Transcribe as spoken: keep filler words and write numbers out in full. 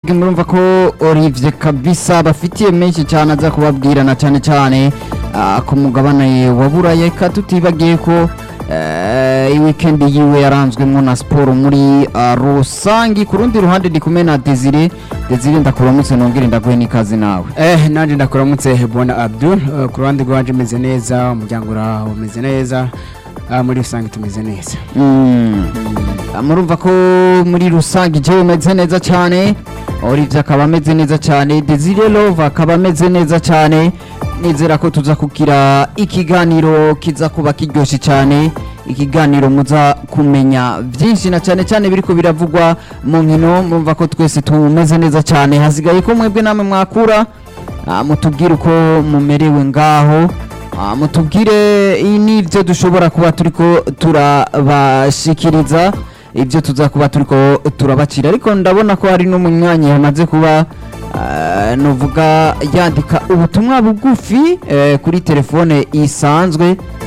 murumva ko Olivier kabisa bafitiye menshi cyane aza kubabwira na cyane cyane ah, ku mugabane wa Burayi ka tutibagiye ko eh, weekend yiwe yaranzwemo na sport muri ah, rusangi. Ku rundi ruhande ndi kumwe na Desire Desire ndakuramutse nongere ndaguhe n'ikazi nawe. Eh nanje ndakuramutse Hebona Abdul, uh, ku ruhande rwanje meze neza, umuryango uraho umeze neza, uh, muri rusange tumeze neza. Mm. Murumva ko muri rusange je umeze neza cyane, Olivier akaba ameze neza cyane, Desire Love akaba ameze neza cyane. Nizera ko tuza kugira ikiganiro kiza kuba kiryoshye cyane, ikiganiro muza kumenya byinshi na cyane cyane biriko biravugwa mu nkino. Murumva ko twese tumeze neza cyane, hasigaye ko mwebwe namwe mwakura ah, mutubwire uko mumerewe ngaho, ah, mutubwire n'ibyo dushobora kuba turiko turabashikiriza, ibyo tuza kuba turiko turabacira. Ariko ndabona ko hari n'umunywanyi yamaze kuba Uh, novuga yandika ubutumwa bugufi uh, kuri telefone isanzwe